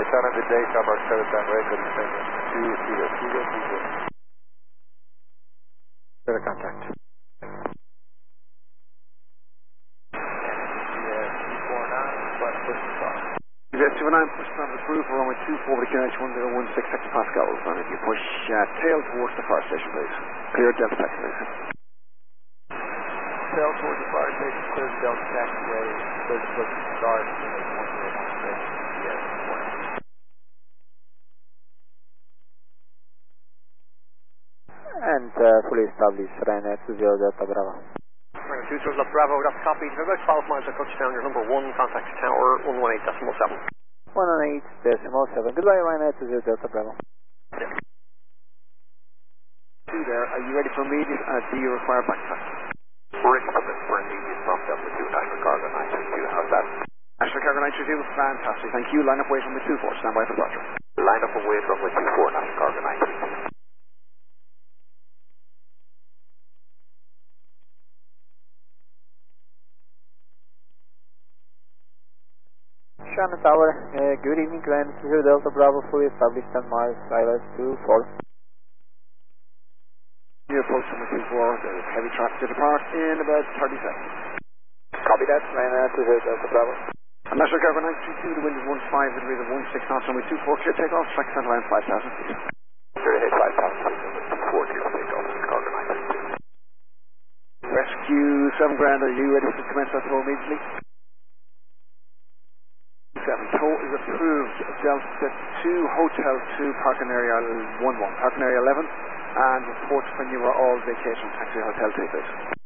Turn on the day, cover 7 time record, 2 Better contact. Jet 29, push traffic approved for runway 24 with a QNH 1016 hectopascals. And if you push tail towards the fire station, please. Clear Delta taxi, please. Tail towards the fire station, clear the Delta taxiway, clear the start, And fully established, Ryanair 20 Delta Bravo. Ryanair 2 Delta Bravo, that's copied. For about 12 miles of touchdown, your number 1, contact tower 118.7. 118.7. Goodbye, Ryanair 20 Delta Bravo. Yeah. There, are you ready for immediate? Do you require backpack? Ready for immediate from Delta 2, National Cargo 932, how's that? National Cargo 932, fantastic, thank you. Line up away from the 24, stand by for departure. Line up away from the 24, National Cargo 932. Shannon Tower, good evening, Ryanair 20 Delta Bravo, fully established 10 miles, ILS 24. Near approach from the 24, there's heavy traffic to depart in about 30 seconds. Copy that, Ryanair 20 Delta Bravo. National Cargo 932, the wind is 15, the breeze of 16 knots, runway 24, clear takeoff, track center line 5,000 feet. Clear to hit 5,000 feet, 24, clear takeoff, Cargo 932. Rescue 7 grand, are you ready to commence that tow immediately? 7, tow is approved, Delta 2, Hotel 2, parking area 11, parking area 11, and report when you are all vacation taxi hotel tables.